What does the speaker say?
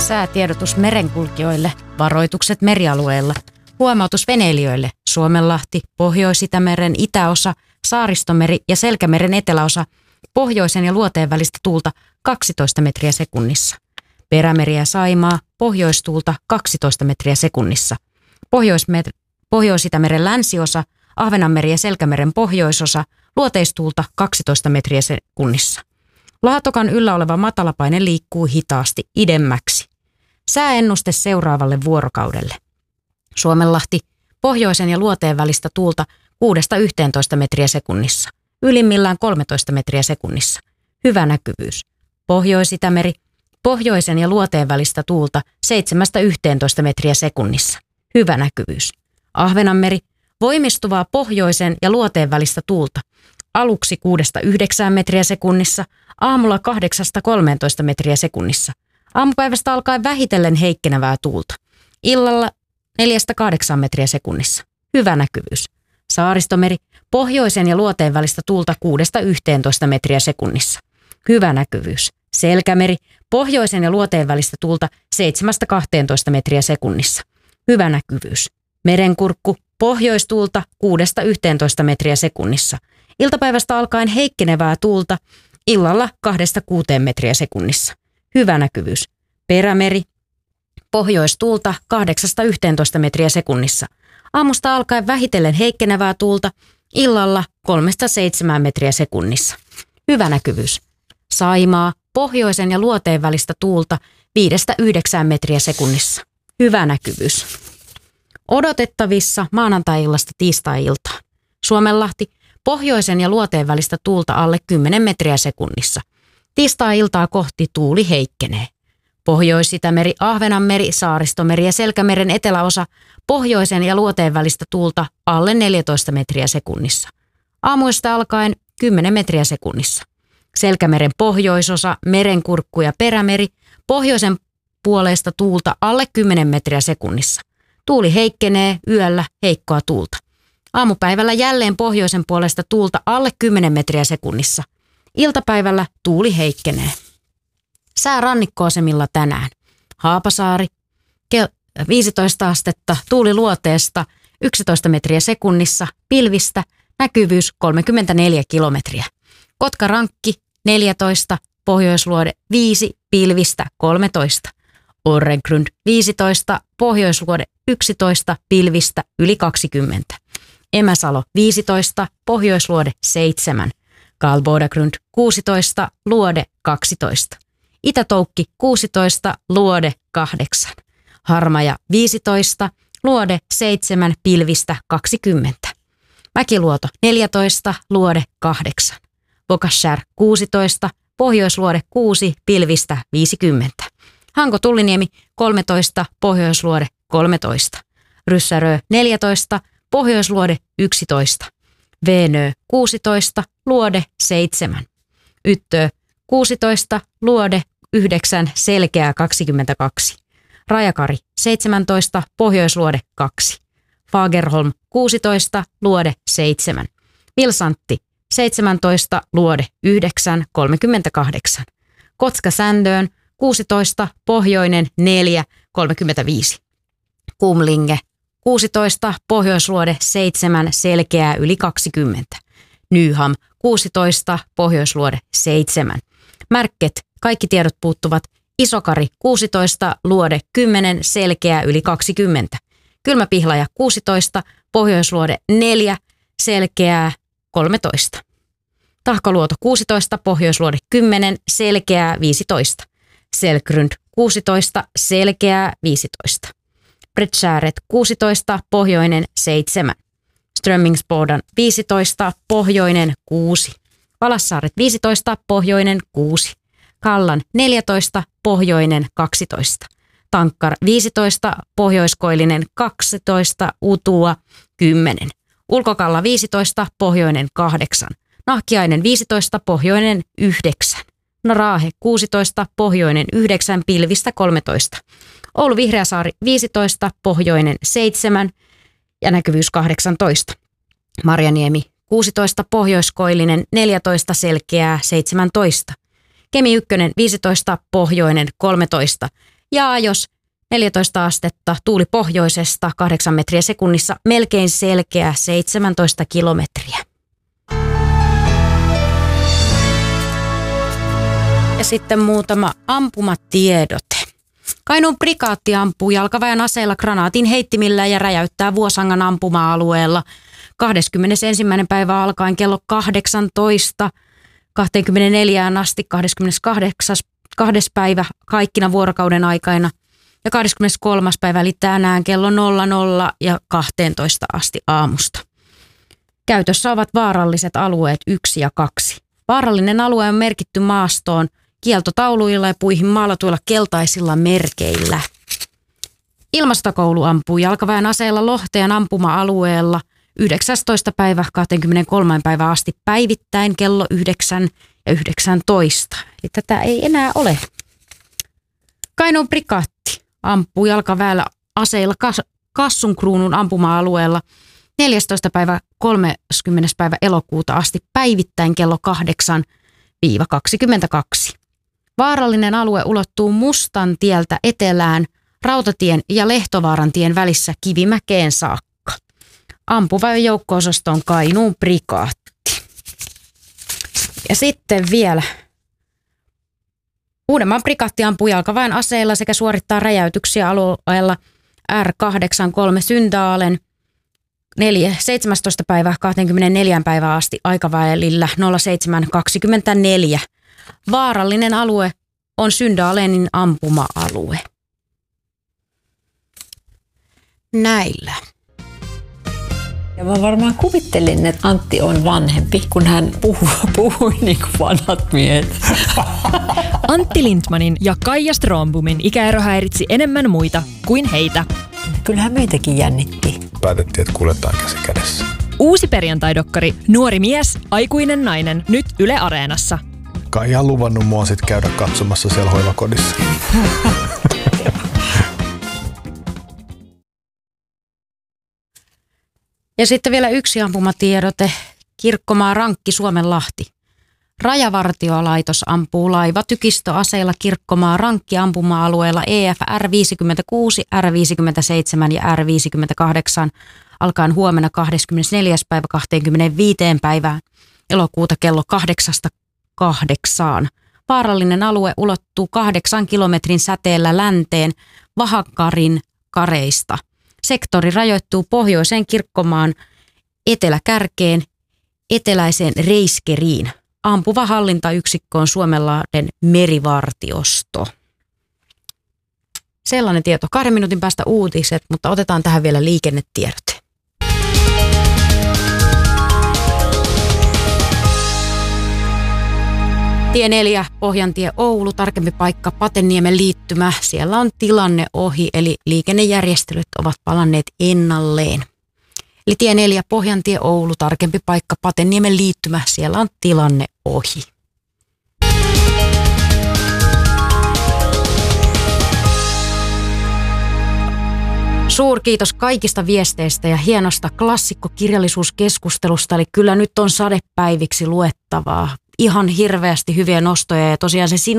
Säätiedotus merenkulkijoille, varoitukset merialueilla, huomautus veneilijöille, Suomenlahti, Pohjois-Itämeren itäosa, Saaristomeri ja Selkämeren eteläosa, pohjoisen ja luoteen välistä tuulta 12 metriä sekunnissa. Perämeri ja Saimaa, pohjoistuulta 12 metriä sekunnissa. Pohjois-Itämeren länsiosa, Ahvenanmeri ja Selkämeren pohjoisosa, luoteistuulta 12 metriä sekunnissa. Laatokan yllä oleva matalapaine liikkuu hitaasti idemmäksi. Sääennuste seuraavalle vuorokaudelle. Suomenlahti, pohjoisen ja luoteen välistä tuulta 6–11 metriä sekunnissa. Ylimmillään 13 metriä sekunnissa. Hyvä näkyvyys. Pohjois-Itämeri, pohjoisen ja luoteen välistä tuulta 7–11 metriä sekunnissa. Hyvä näkyvyys. Ahvenanmeri, voimistuvaa pohjoisen ja luoteen välistä tuulta. Aluksi 6–9 metriä sekunnissa, aamulla 8–13 metriä sekunnissa. Aamupäivästä alkaen vähitellen heikkenevää tuulta. Illalla 4–8 metriä sekunnissa. Hyvä näkyvyys. Saaristomeri, pohjoisen ja luoteen välistä tuulta 6–11 metriä sekunnissa. Hyvä näkyvyys. Selkämeri, pohjoisen ja luoteen välistä tuulta 7–12 metriä sekunnissa. Hyvä näkyvyys. Merenkurkku, pohjoistuulta 6–11 metriä sekunnissa. Iltapäivästä alkaen heikkenevää tuulta, illalla 2–6 metriä sekunnissa. Hyvä näkyvyys. Perämeri, pohjoistuulta 8–11 metriä sekunnissa. Aamusta alkaen vähitellen heikkenevää tuulta, illalla 3–7 metriä sekunnissa. Hyvä näkyvyys. Saimaa, pohjoisen ja luoteen välistä tuulta 5–9 metriä sekunnissa. Hyvä näkyvyys. Odotettavissa maanantai-illasta tiistai-iltaan. Suomenlahti, pohjoisen ja luoteen välistä tuulta alle 10 metriä sekunnissa. Tiistai-iltaa kohti tuuli heikkenee. Pohjois-Itämeri, Ahvenanmeri, Saaristomeri ja Selkämeren eteläosa, pohjoisen ja luoteen välistä tuulta alle 14 metriä sekunnissa. Aamuista alkaen 10 metriä sekunnissa. Selkämeren pohjoisosa, Merenkurkku ja Perämeri, pohjoisen puoleista tuulta alle 10 metriä sekunnissa. Tuuli heikkenee, yöllä heikkoa tuulta. Aamupäivällä jälleen pohjoisen puolesta tuulta alle 10 metriä sekunnissa. Iltapäivällä tuuli heikkenee. Sää rannikkoasemilla tänään. Haapasaari, 15 astetta, tuuli luoteesta 11 metriä sekunnissa, pilvistä, näkyvyys 34 kilometriä. Kotkarankki 14, pohjoisluode 5, pilvistä 13. Orrengrund 15, pohjoisluode 11, pilvistä yli 20. Emäsalo 15, pohjoisluode 7. Karlbodagrund 16, luode 12. Itätoukki 16, luode 8. Harmaja 15, luode 7, pilvistä 20. Mäkiluoto 14, luode 8. Bokashär 16, pohjoisluode 6, pilvistä 50. Hanko Tulliniemi 13, pohjoisluode 13. Ryssärö 14, pohjoisluode 11. Veenö 16, luode 7. Yttö 16, luode 9, selkeää 22. Rajakari 17, pohjoisluode 2. Fagerholm 16, luode 7. Vilsantti 17, luode 9, 38. Kotska-Sändöön 16, pohjoinen 4, 35. Kumlinge 16, pohjoisluode 7, selkeää yli 20. Nyham 16, pohjoisluode 7. Märket, kaikki tiedot puuttuvat. Isokari 16, luode 10, selkeää yli 20. Kylmäpihlaja 16, pohjoisluode 4, selkeää 13. Tahkoluoto 16, pohjoisluode 10, selkeää 15. Selkrund 16, selkeää 15. Bredsäret 16, pohjoinen 7. Strömmingsbodan 15, pohjoinen 6. Valassaaret 15, pohjoinen 6. Kallan 14, pohjoinen 12. Tankkar 15, pohjoiskoillinen 12, Utua 10. Ulkokalla 15, pohjoinen 8. Nahkiainen 15, pohjoinen 9. Raahe 16, pohjoinen 9, pilvistä 13. Oulu Vihreäsaari 15, pohjoinen 7 ja näkyvyys 18. Marjaniemi 16, pohjoiskoillinen 14, selkeää 17. Kemi 1, 15, pohjoinen 13. Ja jos 14 astetta, tuuli pohjoisesta 8 metriä sekunnissa, melkein selkeä 17 kilometriä. Ja sitten muutama ampumatiedote. Kainuun prikaatti ampuu jalkaväen aseella granaatin heittimillä ja räjäyttää Vuosangan ampuma-alueella 21. päivä alkaen kello 18, 24 asti 28. päivä kaikkina vuorokauden aikaina ja 23. päivä eli tänään kello 00 ja 12 asti aamusta. Käytössä ovat vaaralliset alueet 1 ja 2. Vaarallinen alue on merkitty maastoon kieltotauluilla ja puihin maalatuilla keltaisilla merkeillä. Ilmastokoulu ampuu jalkaväen aseella Lohteen ampuma-alueella 19. päivä 23. päivä asti päivittäin kello 9 ja 19. Eli tätä ei enää ole. Kainuun prikaatti ampuu jalkaväellä aseilla Kassunkruunun ampuma-alueella 14. päivä 30. päivä elokuuta asti päivittäin kello 8-22. Vaarallinen alue ulottuu Mustan tieltä etelään Rautatien ja Lehtovaaran tien välissä Kivimäkeen saakka. Ampuva joukko-osasto on Kainuun prikaatti. Ja sitten vielä Uudenmaan prikaatti ampuu jalkaväen aseella sekä suorittaa räjäytyksiä alueella R83 Syndaalen 17. päivä 24. päivää asti aikavälillä 07.24. Vaarallinen alue on Syndaalenin ampuma-alue. Näillä. Ja mä varmaan kuvittelin, että Antti on vanhempi, kun hän puhui niin kuin vanhat miehet. Antti Lindmanin ja Kaija Strömbomin ikäero häiritsi enemmän muita kuin heitä. Kyllähän meitäkin jännitti. Päätettiin, että kuljetaan käsi kädessä. Uusi perjantaidokkari Nuori mies, aikuinen nainen, nyt Yle Areenassa. Kaija on luvannut mua sit käydä katsomassa siellä hoivakodissa. Ja sitten vielä yksi ampumatiedote. Kirkkomaa Rankki Suomenlahti. Rajavartiolaitos ampuu laivatykistöaseilla Kirkkomaa Rankki ampuma-alueella EF R56, R57 ja R58 alkaen huomenna 24. päivä 25. päivää elokuuta kello 8-8. Vaarallinen alue ulottuu 8 kilometrin säteellä länteen Vahakarin kareista. Sektori rajoittuu pohjoiseen Kirkkomaan eteläkärkeen eteläiseen Reiskeriin. Ampuva hallintayksikkö on Suomenlahden merivartiosto. Sellainen tieto. 2 minuutin päästä uutiset, mutta otetaan tähän vielä liikennetiedot. Tie 4, Pohjantie Oulu, tarkempi paikka Patenniemen liittymä. Siellä on tilanne ohi, eli liikennejärjestelyt ovat palanneet ennalleen. Eli tie 4, Pohjantie Oulu, tarkempi paikka Patenniemen liittymä. Siellä on tilanne ohi. Suurkiitos kaikista viesteistä ja hienosta klassikkokirjallisuuskeskustelusta. Eli kyllä nyt on sadepäiviksi luettavaa. Ihan hirveästi hyviä nostoja ja tosiaan se